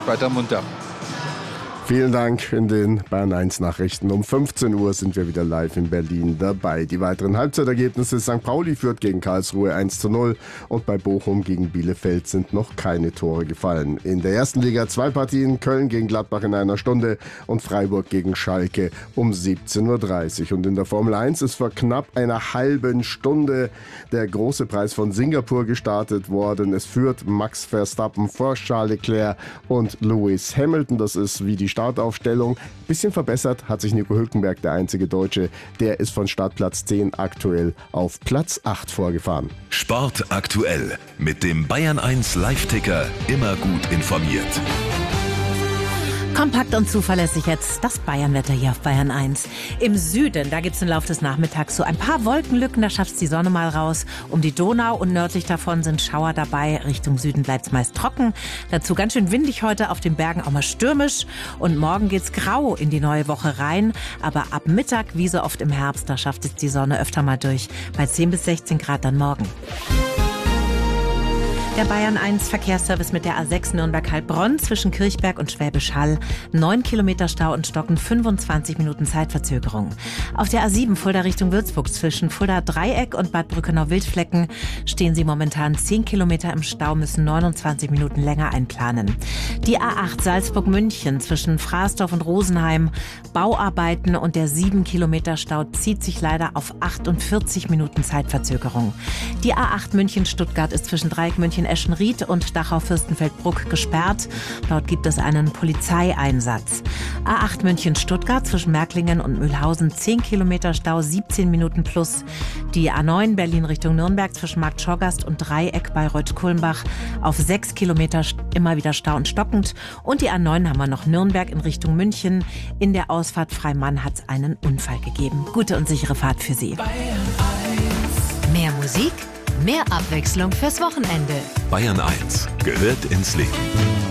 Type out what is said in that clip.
Weiter munter. Vielen Dank. In den Bayern 1 Nachrichten um 15 Uhr sind wir wieder live in Berlin dabei. Die weiteren Halbzeitergebnisse: St. Pauli führt gegen Karlsruhe 1:0 und bei Bochum gegen Bielefeld sind noch keine Tore gefallen. In der ersten Liga 2 Partien: Köln gegen Gladbach in einer Stunde und Freiburg gegen Schalke um 17:30 Uhr. Und in der Formel 1 ist vor knapp einer halben Stunde der große Preis von Singapur gestartet worden. Es führt Max Verstappen vor Charles Leclerc und Lewis Hamilton. Das ist wie die Startaufstellung. Bisschen verbessert hat sich Nico Hülkenberg, der einzige Deutsche. Der ist von Startplatz 10 aktuell auf Platz 8 vorgefahren. Sport aktuell mit dem Bayern 1 Live-Ticker. Immer gut informiert. Kompakt und zuverlässig jetzt das Bayernwetter hier auf Bayern 1. Im Süden, da gibt es im Laufe des Nachmittags so ein paar Wolkenlücken, da schafft es die Sonne mal raus. Um die Donau und nördlich davon sind Schauer dabei. Richtung Süden bleibt es meist trocken. Dazu ganz schön windig heute, auf den Bergen auch mal stürmisch. Und morgen geht's grau in die neue Woche rein. Aber ab Mittag, wie so oft im Herbst, da schafft es die Sonne öfter mal durch. Bei 10 bis 16 Grad dann morgen. Der Bayern 1 Verkehrsservice mit der A6 Nürnberg-Heilbronn zwischen Kirchberg und Schwäbisch Hall. 9 Kilometer Stau und Stocken, 25 Minuten Zeitverzögerung. Auf der A7 Fulda Richtung Würzburg zwischen Fulda Dreieck und Bad Brückenau-Wildflecken stehen Sie momentan 10 Kilometer im Stau, müssen 29 Minuten länger einplanen. Die A8 Salzburg-München zwischen Fraßdorf und Rosenheim. Bauarbeiten und der 7 Kilometer Stau zieht sich leider auf 48 Minuten Zeitverzögerung. Die A8 München-Stuttgart ist zwischen Dreieck München Eschenried und Dachau-Fürstenfeldbruck gesperrt. Dort gibt es einen Polizeieinsatz. A8 München-Stuttgart zwischen Märklingen und Mühlhausen 10 Kilometer Stau, 17 Minuten plus. Die A9 Berlin Richtung Nürnberg zwischen Markt Schorgast und Dreieck bei Reut-Kulmbach auf 6 Kilometer immer wieder Stau und stockend. Und die A9 haben wir noch Nürnberg in Richtung München. In der Ausfahrt Freimann hat es einen Unfall gegeben. Gute und sichere Fahrt für Sie. Mehr Musik, mehr Abwechslung fürs Wochenende. Bayern 1 gehört ins Leben.